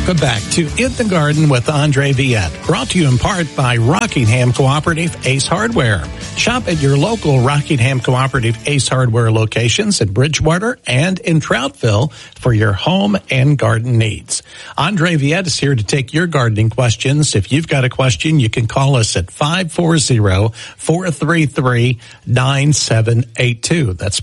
Welcome back to In the Garden with Andre Viette, brought to you in part by Rockingham Cooperative Ace Hardware. Shop at your local Rockingham Cooperative Ace Hardware locations in Bridgewater and in Troutville for your home and garden needs. Andre Viette is here to take your gardening questions. If you've got a question, you can call us at 540-433-9782. That's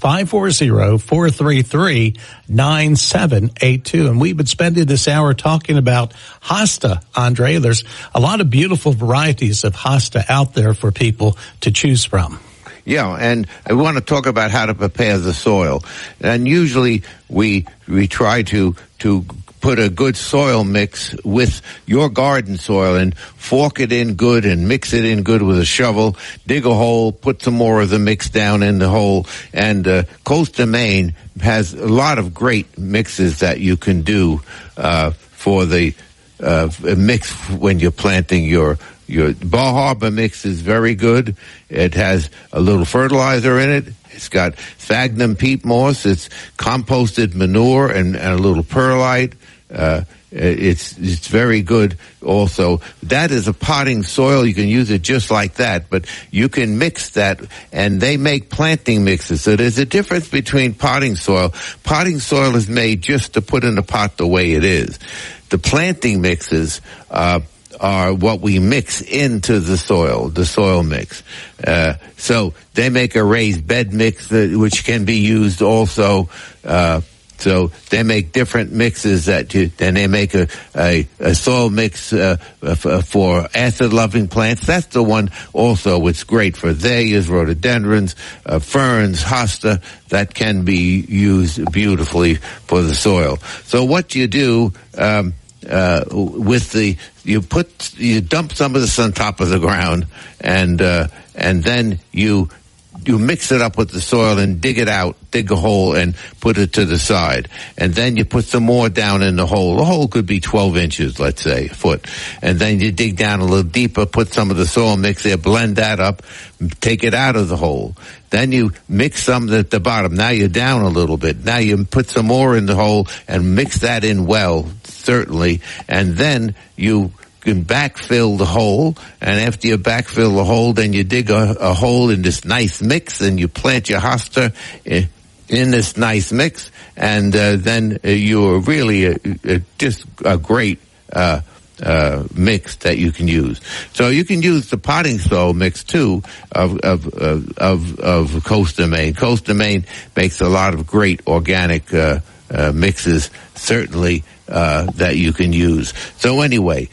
540-433-9782. And we've been spending this hour talking about hosta, Andre. There's a lot of beautiful varieties of hosta out there for people to choose from. Yeah, and I want to talk about how to prepare the soil. And usually we try to put a good soil mix with your garden soil and fork it in good and mix it in good with a shovel, dig a hole, put some more of the mix down in the hole. And Costa Maine has a lot of great mixes that you can do for the mix when you're planting your Bar Harbor mix is very good. It has a little fertilizer in it. It's got sphagnum peat moss. It's composted manure and a little perlite. It's very good also. That is a potting soil. You can use it just like that, but you can mix that, and they make planting mixes. So there's a difference between potting soil. Potting soil is made just to put in the pot the way it is. The planting mixes are what we mix into the soil mix. So they make a raised bed mix which can be used also. So they make different mixes then they make a soil mix for acid-loving plants. That's the one also. It's great for azaleas, rhododendrons, ferns, hosta. That can be used beautifully for the soil. So what you do you dump some of this on top of the ground, and then you mix it up with the soil and dig a hole and put it to the side. And then you put some more down in the hole. The hole could be 12 inches, let's say, a foot. And then you dig down a little deeper, put some of the soil mix there, blend that up, take it out of the hole. Then you mix some at the bottom. Now you're down a little bit. Now you put some more in the hole and mix that in well, certainly. And then you can backfill the hole, and after you backfill the hole, then you dig a hole in this nice mix, and you plant your hosta in this nice mix, and then you're really just a great mix that you can use. So you can use the potting soil mix too of Costa Maine. Costa Maine makes a lot of great organic mixes, certainly. That you can use. So anyway,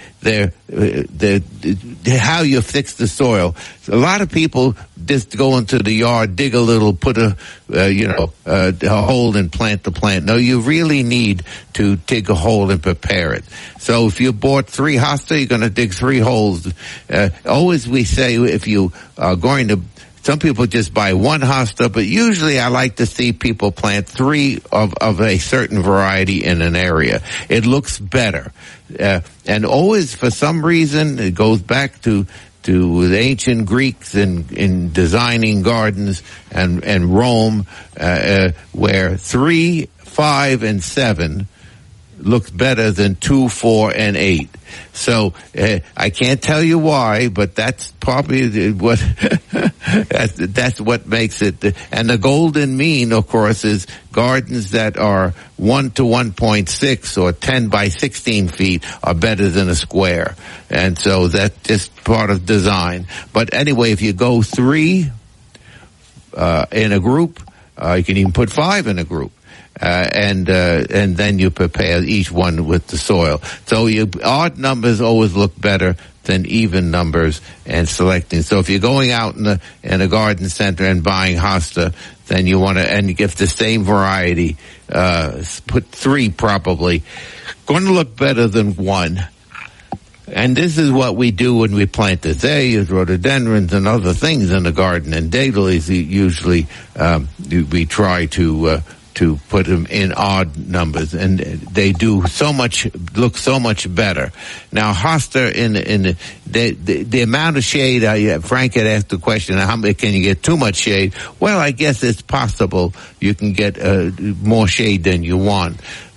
how you fix the soil. A lot of people just go into the yard, dig a little, put a hole and plant the plant. No, you really need to dig a hole and prepare it. So if you bought 3 hosta, you're going to dig 3 holes. Always we say if you are going to, some people just buy 1 hosta, but usually I like to see people plant 3 of a certain variety in an area. It looks better. And always, for some reason, it goes back to the ancient Greeks in designing gardens and Rome, where 3, 5, and 7 looks better than 2, 4, and 8. So I can't tell you why, but that's probably what that's what makes it. And the golden mean, of course, is gardens that are 1 to 1.6 or 10 by 16 feet are better than a square. And so that's just part of design. But anyway, if you go 3 in a group, you can even put 5 in a group. And then you prepare each one with the soil. So odd numbers always look better than even numbers and selecting. So if you're going out in a garden center and buying hosta, then you want to, and you get the same variety, put 3 probably. Going to look better than 1. And this is what we do when we plant azaleas, rhododendrons, and other things in the garden. And daylilies, usually, we try to put them in odd numbers, and they look so much better. Now, hosta in the amount of shade. Frank had asked the question: how many can you get too much shade? Well, I guess it's possible you can get more shade than you want.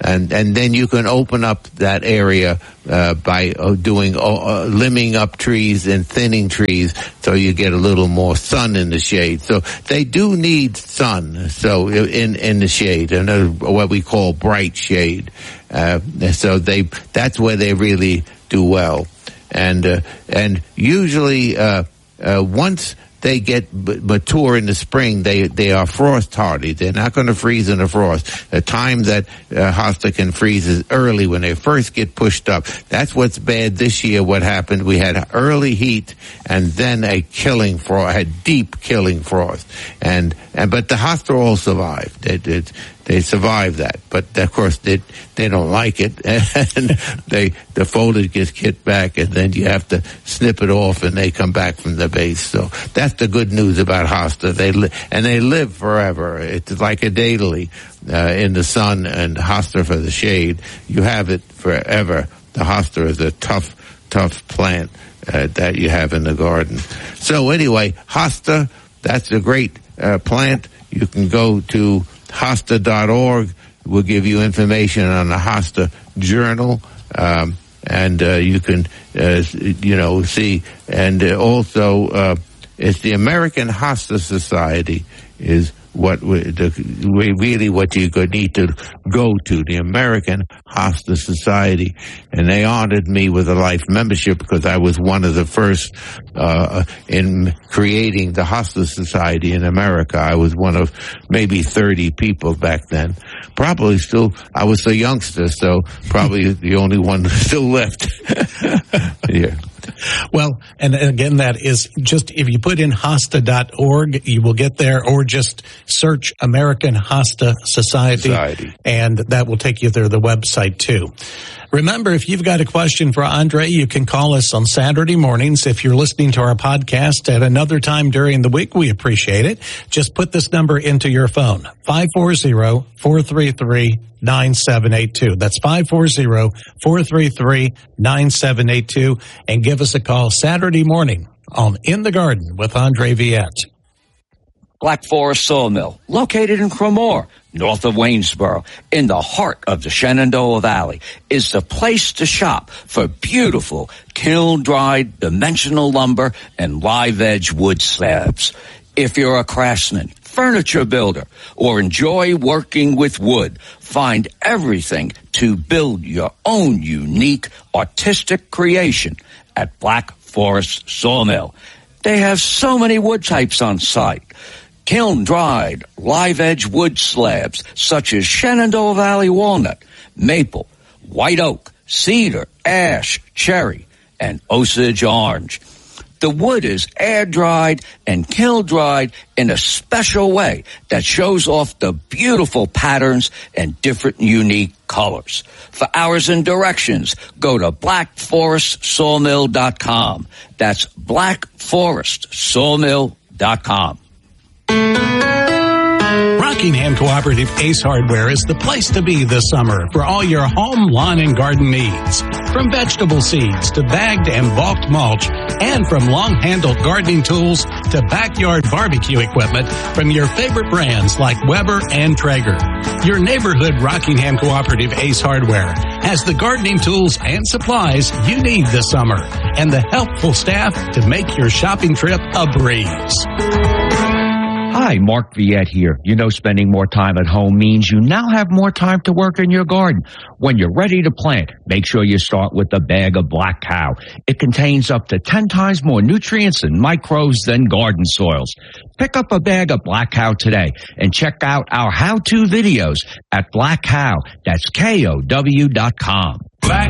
and then you can open up that area by doing limbing up trees and thinning trees, so you get a little more sun in the shade. So they do need sun, so in the shade, and what we call bright shade. So that's where they really do well, and usually once they get mature in the spring, they are frost hardy. They're not going to freeze in the frost. The time that hosta can freeze is early when they first get pushed up. That's what's bad this year. What happened? We had early heat and then a killing frost, had deep killing frost, but the hosta all survived. They survive that, but of course they don't like it, and the foliage gets kicked back, and then you have to snip it off, and they come back from the base. So that's the good news about hosta. They live forever. It's like a daily in the sun, and hosta for the shade. You have it forever. The hosta is a tough plant that you have in the garden. So anyway, hosta, that's a great plant. You can go to hosta.org. We'll give you information on the Hosta Journal, and you can, see. And also, it's the American Hosta Society is what you need to go to, the American Hosta Society. And they honored me with a life membership because I was one of the first in creating the Hosta Society in America. I was one of maybe 30 people back then. Probably still, I was a youngster, so probably the only one still left. Yeah. Well, and again, that is just, if you put in hosta.org, you will get there, or just search American Hosta Society, and that will take you there, the website too. Remember, if you've got a question for Andre, you can call us on Saturday mornings. If you're listening to our podcast at another time during the week, we appreciate it. Just put this number into your phone, 540-433-9782. That's 540-433-9782, and give us a call Saturday morning on In the Garden with Andre Viette. Black Forest Sawmill, located in Cremore, north of Waynesboro, in the heart of the Shenandoah Valley, is the place to shop for beautiful kiln-dried dimensional lumber and live-edge wood slabs. If you're a craftsman, furniture builder, or enjoy working with wood, find everything to build your own unique artistic creation at Black Forest Sawmill. They have so many wood types on site. Kiln-dried, live-edge wood slabs such as Shenandoah Valley walnut, maple, white oak, cedar, ash, cherry, and Osage orange. The wood is air-dried and kiln-dried in a special way that shows off the beautiful patterns and different unique colors. For hours and directions, go to blackforestsawmill.com. That's blackforestsawmill.com. Rockingham Cooperative Ace Hardware is the place to be this summer for all your home, lawn, and garden needs. From vegetable seeds to bagged and bulked mulch, and from long-handled gardening tools to backyard barbecue equipment from your favorite brands like Weber and Traeger. Your neighborhood Rockingham Cooperative Ace Hardware has the gardening tools and supplies you need this summer, and the helpful staff to make your shopping trip a breeze. Hi, Mark Viette here. You know, spending more time at home means you now have more time to work in your garden. When you're ready to plant, make sure you start with a bag of Black Cow. It contains up to 10 times more nutrients and microbes than garden soils. Pick up a bag of Black Cow today and check out our how-to videos at Black Cow. That's KOW.com. Black